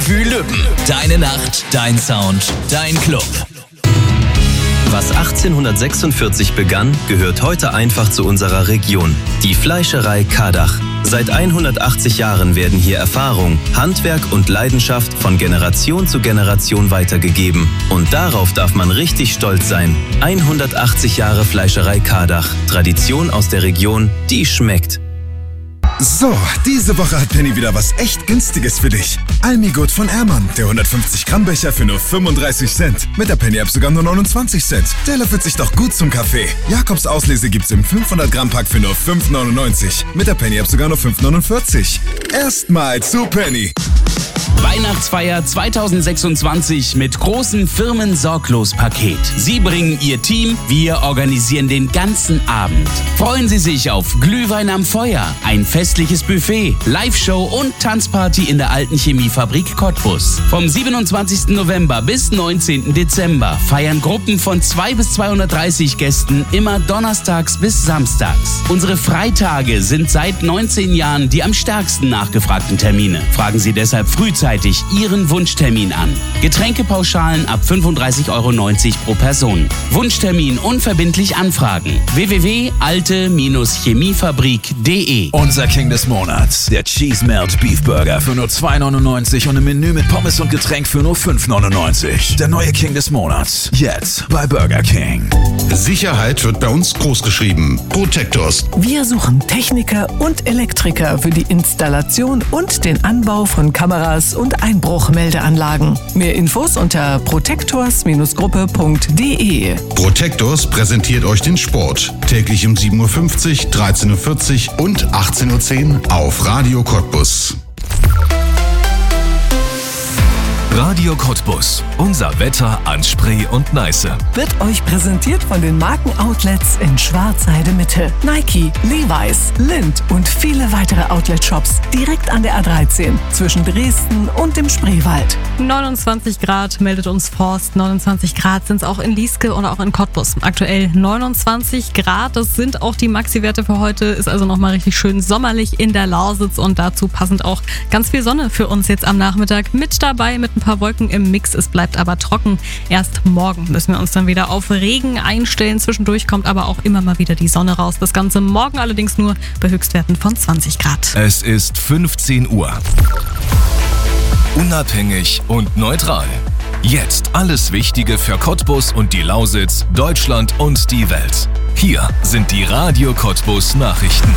Bellevue Lübben. Deine Nacht, dein Sound, dein Club. Was 1846 begann, gehört heute einfach zu unserer Region. Die Fleischerei Kardach. Seit 180 Jahren werden hier Erfahrung, Handwerk und Leidenschaft von Generation zu Generation weitergegeben. Und darauf darf man richtig stolz sein. 180 Jahre Fleischerei Kardach. Tradition aus der Region, die schmeckt. So, diese Woche hat Penny wieder was echt Günstiges für dich. Almigut von Ehrmann, der 150 Gramm Becher für nur 35 Cent. Mit der Penny-App sogar nur 29 Cent. Der löffelt sich doch gut zum Kaffee. Jakobs Auslese gibt's im 500 Gramm Pack für nur 5,99. Mit der Penny-App sogar nur 5,49. Erstmal zu Penny. Weihnachtsfeier 2026 mit großem Firmen-Sorglos-Paket. Sie bringen Ihr Team, wir organisieren den ganzen Abend. Freuen Sie sich auf Glühwein am Feuer, ein festliches Buffet, Live-Show und Tanzparty in der alten Chemiefabrik Cottbus. Vom 27. November bis 19. Dezember feiern Gruppen von 2 bis 230 Gästen immer donnerstags bis samstags. Unsere Freitage sind seit 19 Jahren die am stärksten nachgefragten Termine. Fragen Sie deshalb frühzeitig Ihren Wunschtermin an. Getränkepauschalen ab 35,90 € pro Person. Wunschtermin unverbindlich anfragen. www.alte-chemiefabrik.de. Unser King des Monats, der Cheese Melt Beef Burger für nur 2,99 € und ein Menü mit Pommes und Getränk für nur 5,99 €. Der neue King des Monats, jetzt bei Burger King. Sicherheit wird bei uns groß geschrieben. Protectors. Wir suchen Techniker und Elektriker für die Installation und den Anbau von Kameras und Einbruchmeldeanlagen. Mehr Infos unter protectors-gruppe.de. Protectors präsentiert euch den Sport. Täglich um 7:50 Uhr, 13:40 Uhr und 18:10 Uhr auf Radio Cottbus. Radio Cottbus. Unser Wetter an Spree und Neiße. Wird euch präsentiert von den Markenoutlets in Schwarzheide Mitte. Nike, Levi's, Lindt und viele weitere Outlet-Shops direkt an der A13 zwischen Dresden und dem Spreewald. 29 Grad meldet uns Forst. 29 Grad sind es auch in Lieske oder auch in Cottbus. Aktuell 29 Grad. Das sind auch die Maxi-Werte für heute. Ist also nochmal richtig schön sommerlich in der Lausitz und dazu passend auch ganz viel Sonne für uns jetzt am Nachmittag mit dabei mit ein paar Wolken im Mix. Es bleibt aber trocken. Erst morgen müssen wir uns dann wieder auf Regen einstellen. Zwischendurch kommt aber auch immer mal wieder die Sonne raus. Das Ganze morgen allerdings nur bei Höchstwerten von 20 Grad. Es ist 15 Uhr. Unabhängig und neutral. Jetzt alles Wichtige für Cottbus und die Lausitz, Deutschland und die Welt. Hier sind die Radio Cottbus Nachrichten.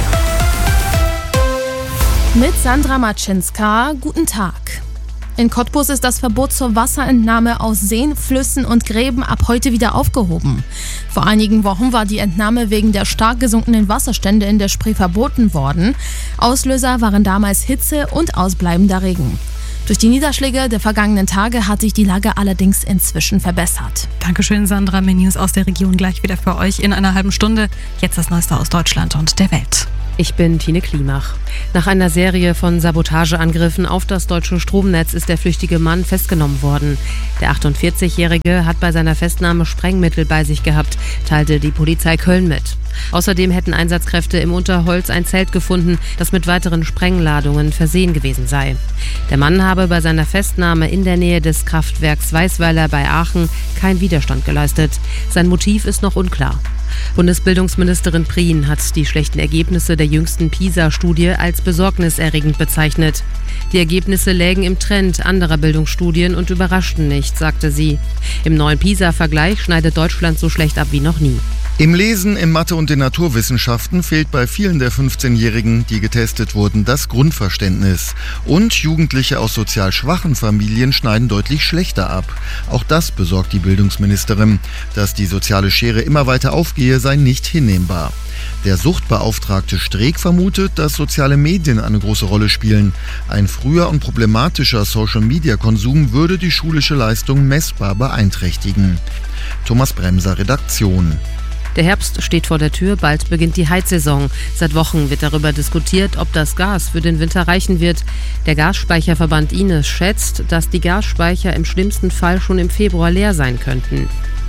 Mit Sandra Matschinska, guten Tag. In Cottbus ist das Verbot zur Wasserentnahme aus Seen, Flüssen und Gräben ab heute wieder aufgehoben. Vor einigen Wochen war die Entnahme wegen der stark gesunkenen Wasserstände in der Spree verboten worden. Auslöser waren damals Hitze und ausbleibender Regen. Durch die Niederschläge der vergangenen Tage hat sich die Lage allerdings inzwischen verbessert. Dankeschön, Sandra. Mehr News aus der Region gleich wieder für euch in einer halben Stunde. Jetzt das Neueste aus Deutschland und der Welt. Ich bin Tine Klimach. Nach einer Serie von Sabotageangriffen auf das deutsche Stromnetz ist der flüchtige Mann festgenommen worden. Der 48-Jährige hat bei seiner Festnahme Sprengmittel bei sich gehabt, teilte die Polizei Köln mit. Außerdem hätten Einsatzkräfte im Unterholz ein Zelt gefunden, das mit weiteren Sprengladungen versehen gewesen sei. Der Mann habe bei seiner Festnahme in der Nähe des Kraftwerks Weißweiler bei Aachen keinen Widerstand geleistet. Sein Motiv ist noch unklar. Bundesbildungsministerin Prien hat die schlechten Ergebnisse der jüngsten PISA-Studie als besorgniserregend bezeichnet. Die Ergebnisse lägen im Trend anderer Bildungsstudien und überraschten nicht, sagte sie. Im neuen PISA-Vergleich schneidet Deutschland so schlecht ab wie noch nie. Im Lesen, in Mathe und den Naturwissenschaften fehlt bei vielen der 15-Jährigen, die getestet wurden, das Grundverständnis. Und Jugendliche aus sozial schwachen Familien schneiden deutlich schlechter ab. Auch das besorgt die Bildungsministerin. Dass die soziale Schere immer weiter aufgehe, sei nicht hinnehmbar. Der Suchtbeauftragte Streeck vermutet, dass soziale Medien eine große Rolle spielen. Ein früher und problematischer Social-Media-Konsum würde die schulische Leistung messbar beeinträchtigen. Thomas Bremser, Redaktion. Der Herbst steht vor der Tür, bald beginnt die Heizsaison. Seit Wochen wird darüber diskutiert, ob das Gas für den Winter reichen wird. Der Gasspeicherverband Ines schätzt, dass die Gasspeicher im schlimmsten Fall schon im Februar leer sein könnten.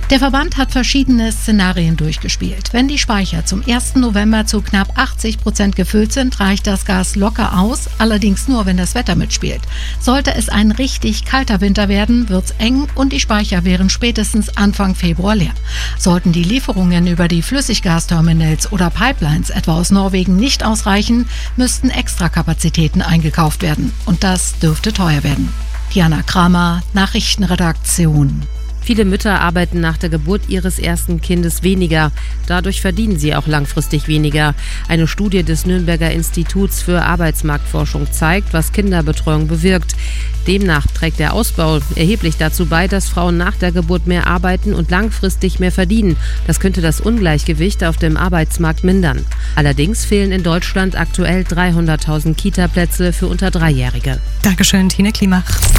Der Verband hat verschiedene Szenarien durchgespielt. Wenn die Speicher zum 1. November zu knapp 80% gefüllt sind, reicht das Gas locker aus, allerdings nur, wenn das Wetter mitspielt. Sollte es ein richtig kalter Winter werden, wird's eng und die Speicher wären spätestens Anfang Februar leer. Sollten die Lieferungen über die Flüssiggasterminals oder Pipelines etwa aus Norwegen nicht ausreichen, müssten Extrakapazitäten eingekauft werden. Und das dürfte teuer werden. Diana Kramer, Nachrichtenredaktion. Viele Mütter arbeiten nach der Geburt ihres ersten Kindes weniger. Dadurch verdienen sie auch langfristig weniger. Eine Studie des Nürnberger Instituts für Arbeitsmarktforschung zeigt, was Kinderbetreuung bewirkt. Demnach trägt der Ausbau erheblich dazu bei, dass Frauen nach der Geburt mehr arbeiten und langfristig mehr verdienen. Das könnte das Ungleichgewicht auf dem Arbeitsmarkt mindern. Allerdings fehlen in Deutschland aktuell 300.000 Kita-Plätze für unter 3-Jährige. Dankeschön, Tine Klimach.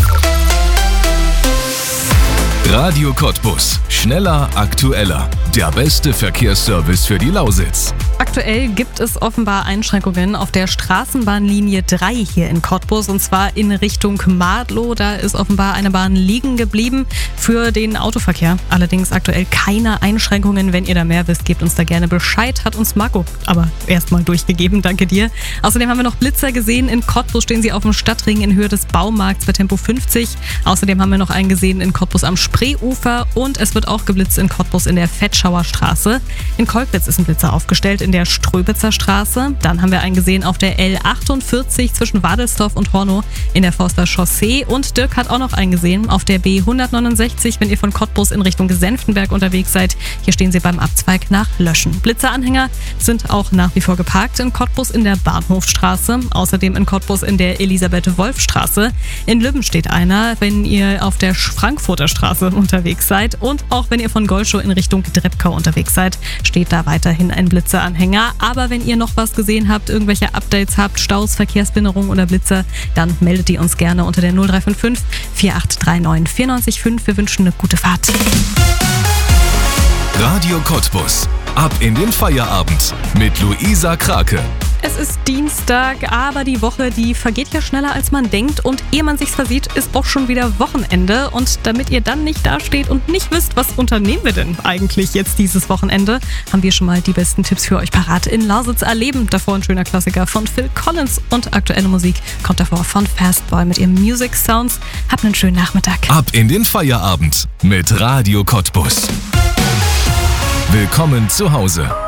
Radio Cottbus. Schneller, aktueller. Der beste Verkehrsservice für die Lausitz. Aktuell gibt es offenbar Einschränkungen auf der Straßenbahnlinie 3 hier in Cottbus und zwar in Richtung Madlow. Da ist offenbar eine Bahn liegen geblieben für den Autoverkehr. Allerdings aktuell keine Einschränkungen. Wenn ihr da mehr wisst, gebt uns da gerne Bescheid. Hat uns Marco aber erstmal durchgegeben. Danke dir. Außerdem haben wir noch Blitzer gesehen. In Cottbus stehen sie auf dem Stadtring in Höhe des Baumarkts bei Tempo 50. Außerdem haben wir noch einen gesehen in Cottbus am Spreeufer und es wird auch geblitzt in Cottbus in der Vetschauer Straße. In Kolkwitz ist ein Blitzer aufgestellt in der Ströbitzer Straße. Dann haben wir einen gesehen auf der L48 zwischen Wadelsdorf und Hornow in der Forster Chaussee. Und Dirk hat auch noch einen gesehen auf der B169, wenn ihr von Cottbus in Richtung Senftenberg unterwegs seid. Hier stehen sie beim Abzweig nach Löschen. Blitzeranhänger sind auch nach wie vor geparkt in Cottbus in der Bahnhofstraße. Außerdem in Cottbus in der Elisabeth-Wolf-Straße. In Lübben steht einer, wenn ihr auf der Frankfurter Straße unterwegs seid. Und auch wenn ihr von Golschow in Richtung Drepkau unterwegs seid, steht da weiterhin ein Blitzeranhänger. Aber wenn ihr noch was gesehen habt, irgendwelche Updates habt, Staus, Verkehrsbehinderungen oder Blitzer, dann meldet ihr uns gerne unter der 0355 4839 945. Wir wünschen eine gute Fahrt. Radio Cottbus. Ab in den Feierabend mit Luisa Krake. Es ist Dienstag, aber die Woche, die vergeht ja schneller als man denkt und ehe man sich's versieht, ist auch schon wieder Wochenende und damit ihr dann nicht dasteht und nicht wisst, was unternehmen wir denn eigentlich jetzt dieses Wochenende, haben wir schon mal die besten Tipps für euch parat. In Lausitz erleben, davor ein schöner Klassiker von Phil Collins und aktuelle Musik kommt davor von Fastboy mit ihrem Music Sounds. Habt einen schönen Nachmittag. Ab in den Feierabend mit Radio Cottbus. Willkommen zu Hause.